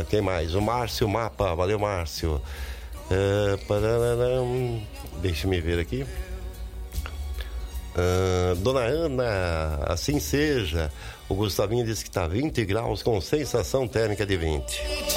Quem mais? O Márcio Mapa. Valeu, Márcio. Deixa me ver aqui. Dona Ana, assim seja. O Gustavinho disse que está 20 graus com sensação térmica de 20.